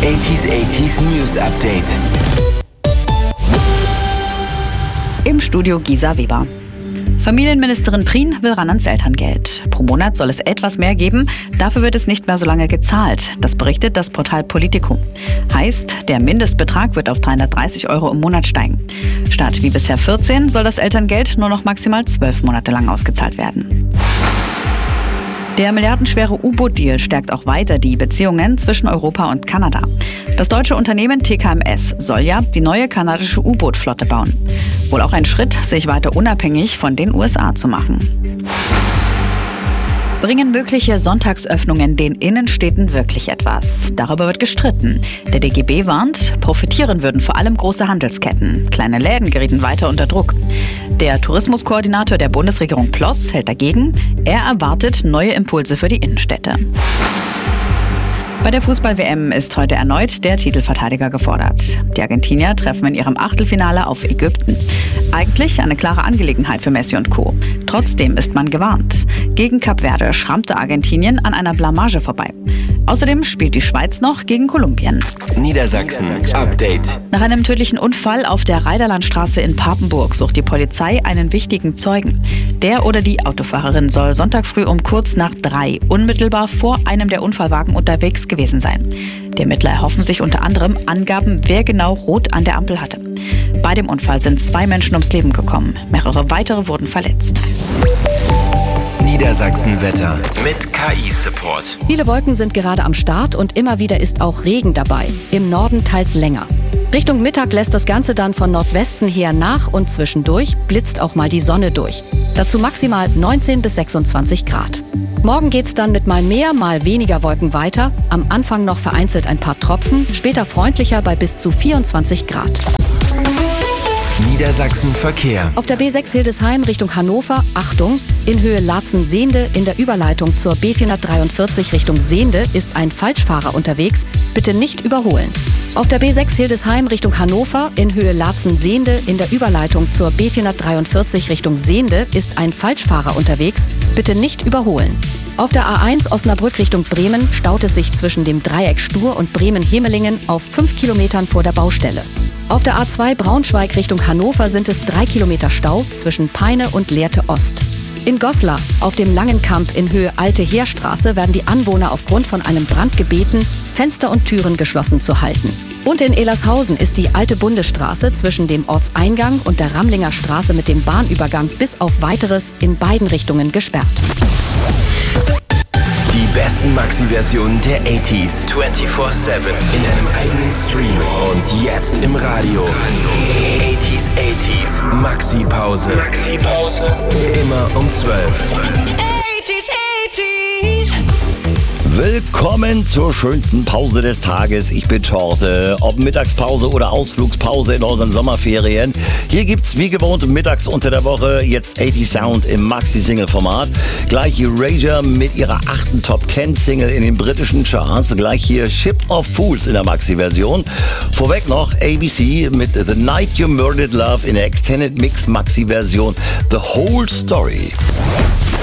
80s News Update. Im Studio Gisa Weber. Familienministerin Prien will ran ans Elterngeld. Pro Monat soll es etwas mehr geben, dafür wird es nicht mehr so lange gezahlt. Das berichtet das Portal Politico. Heißt, der Mindestbetrag wird auf 330 € im Monat steigen. Statt wie bisher 14 soll das Elterngeld nur noch maximal 12 Monate lang ausgezahlt werden. Der milliardenschwere U-Boot-Deal stärkt auch weiter die Beziehungen zwischen Europa und Kanada. Das deutsche Unternehmen TKMS soll ja die neue kanadische U-Boot-Flotte bauen. Wohl auch ein Schritt, sich weiter unabhängig von den USA zu machen. Bringen mögliche Sonntagsöffnungen den Innenstädten wirklich etwas? Darüber wird gestritten. Der DGB warnt, profitieren würden vor allem große Handelsketten. Kleine Läden gerieten weiter unter Druck. Der Tourismuskoordinator der Bundesregierung Ploss hält dagegen. Er erwartet neue Impulse für die Innenstädte. Bei der Fußball-WM ist heute erneut der Titelverteidiger gefordert. Die Argentinier treffen in ihrem Achtelfinale auf Ägypten. Eigentlich eine klare Angelegenheit für Messi und Co. Trotzdem ist man gewarnt. Gegen Kap Verde schrammte Argentinien an einer Blamage vorbei. Außerdem spielt die Schweiz noch gegen Kolumbien. Niedersachsen Update. Nach einem tödlichen Unfall auf der Reiderlandstraße in Papenburg sucht die Polizei einen wichtigen Zeugen. Der oder die Autofahrerin soll Sonntag früh um kurz nach 3 unmittelbar vor einem der Unfallwagen unterwegs gewesen sein. Die Ermittler erhoffen sich unter anderem Angaben, wer genau rot an der Ampel hatte. Bei dem Unfall sind 2 Menschen ums Leben gekommen. Mehrere weitere wurden verletzt. Niedersachsen-Wetter mit KI-Support. Viele Wolken sind gerade am Start und immer wieder ist auch Regen dabei. Im Norden teils länger. Richtung Mittag lässt das Ganze dann von Nordwesten her nach und zwischendurch blitzt auch mal die Sonne durch. Dazu maximal 19 bis 26 Grad. Morgen geht's dann mit mal mehr, mal weniger Wolken weiter. Am Anfang noch vereinzelt ein paar Tropfen, später freundlicher bei bis zu 24 Grad. Niedersachsen-Verkehr. Auf der B6 Hildesheim Richtung Hannover, Achtung, in Höhe Laatzen-Sehnde in der Überleitung zur B443 Richtung Sehnde ist ein Falschfahrer unterwegs, bitte nicht überholen. Auf der B6 Hildesheim Richtung Hannover in Höhe Laatzen-Sehnde in der Überleitung zur B443 Richtung Sehnde ist ein Falschfahrer unterwegs, bitte nicht überholen. Auf der A1 Osnabrück Richtung Bremen staut es sich zwischen dem Dreieck Stur und Bremen-Hemelingen auf 5 Kilometern vor der Baustelle. Auf der A2 Braunschweig Richtung Hannover sind es 3 Kilometer Stau zwischen Peine und Lehrte Ost. In Goslar, auf dem Langenkamp in Höhe Alte Heerstraße, werden die Anwohner aufgrund von einem Brand gebeten, Fenster und Türen geschlossen zu halten. Und in Elershausen ist die Alte Bundesstraße zwischen dem Ortseingang und der Ramlinger Straße mit dem Bahnübergang bis auf Weiteres in beiden Richtungen gesperrt. Die besten Maxi-Versionen der 80s 24/7 in einem eigenen Stream und jetzt im Radio. 80s Maxi-Pause. Immer um 12. Willkommen zur schönsten Pause des Tages. Ich bin Torte. Ob Mittagspause oder Ausflugspause in euren Sommerferien. Hier gibt's wie gewohnt mittags unter der Woche jetzt 80 Sound im Maxi-Single-Format. Gleich Erasure mit ihrer 8. Top-10-Single in den britischen Charts. Gleich hier Ship of Fools in der Maxi-Version. Vorweg noch ABC mit The Night You Murdered Love in der Extended Mix Maxi-Version. The Whole Story.